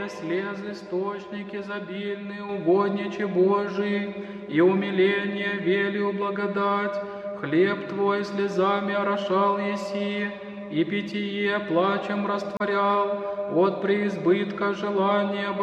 слез источник изобильный, угодниче Божий, и умиление велию благодать. Хлеб Твой слезами орошал еси, и питье плачем растворял, от преизбытка желания